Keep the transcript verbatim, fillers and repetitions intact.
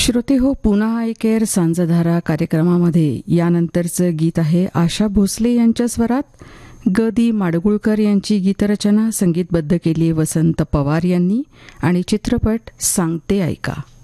श्रोते हो, पुन्हा ऐकेर सांजधारा कार्यक्रमामध्ये यानंतरचं गीत आहे आशा भोसले यांच्या स्वरात. ग दी माडगुळकर यांची गीतरचना संगीतबद्ध केली वसंत पवार यांनी आणि चित्रपट सांगते ऐका.